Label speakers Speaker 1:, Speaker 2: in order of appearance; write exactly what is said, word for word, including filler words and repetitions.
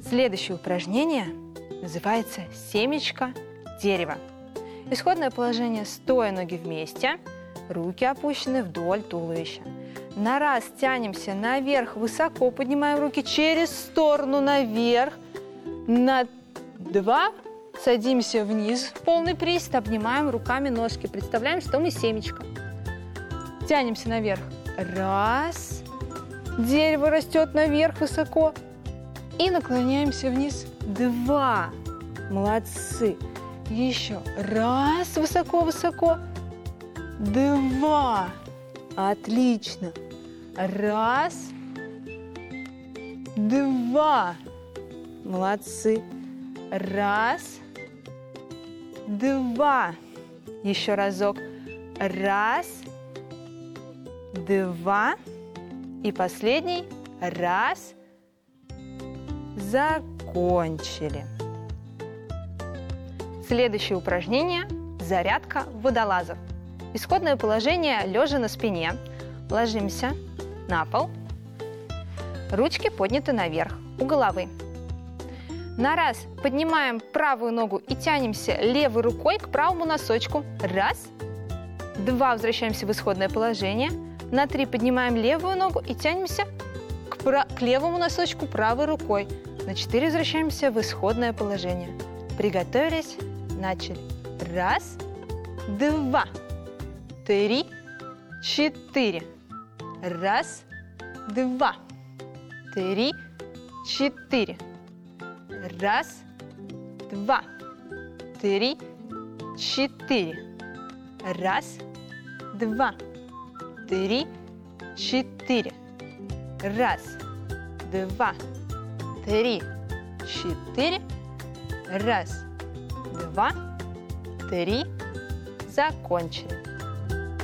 Speaker 1: Следующее упражнение называется «Семечко дерева». Исходное положение – стоя, ноги вместе, руки опущены вдоль туловища. На раз тянемся наверх, высоко поднимаем руки через сторону наверх. На два садимся вниз в полный присед, обнимаем руками ножки. Представляем, что мы семечко. Тянемся наверх. Раз. Дерево растет наверх высоко. И наклоняемся вниз. Два. Молодцы. Еще. Раз. Высоко-высоко. Два. Отлично. Раз. Два. Молодцы. Раз. Два. Еще разок. Раз. Два. И последний. Раз. Закончили. Следующее упражнение – зарядка водолазов. Исходное положение – лежа на спине. Ложимся на пол. Ручки подняты наверх, у головы. На раз поднимаем правую ногу и тянемся левой рукой к правому носочку. Раз. Два. Возвращаемся в исходное положение. На три поднимаем левую ногу и тянемся к, пра- к левому носочку правой рукой. На четыре возвращаемся в исходное положение. Приготовились. Начали. Раз. Два. Три. Четыре. Раз. Два. Три. Четыре. Раз. Два. Три. Четыре. Раз. Два. Три. Четыре. Раз. Два. Три. Четыре. Раз. Два. Три. Закончили.